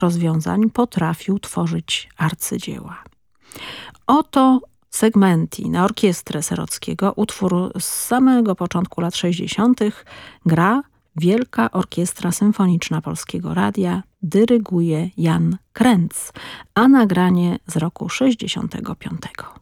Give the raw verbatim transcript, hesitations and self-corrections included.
rozwiązań potrafił tworzyć arcydzieła. Oto segmenti na orkiestrę Serockiego, utwór z samego początku lat sześćdziesiątych. Gra Wielka Orkiestra Symfoniczna Polskiego Radia, dyryguje Jan Kręc, a nagranie z roku sześćdziesiątego piątego.